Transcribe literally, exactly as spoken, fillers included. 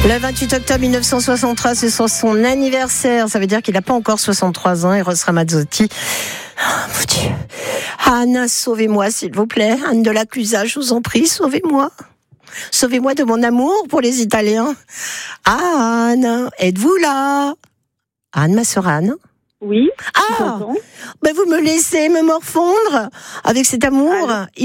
Le vingt-huit octobre mille neuf cent soixante-trois, c'est son, son anniversaire. Ça veut dire qu'il n'a pas encore soixante-trois ans. Eros Ramazzotti. Oh, mon Dieu. Anne, sauvez-moi, s'il vous plaît. Anne de la Clusa, je vous en prie, sauvez-moi. Sauvez-moi de mon amour pour les Italiens. Anne, êtes-vous là? Anne, ma sœur Anne? Oui. Ah, ben vous me laissez me morfondre avec cet amour. Alors.